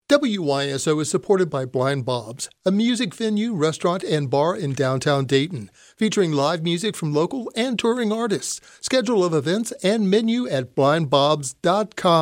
WYSO is supported by Blind Bob's, a music venue, restaurant, and bar in downtown Dayton, featuring live music from local and touring artists. Schedule of events and menu at blindbobs.com.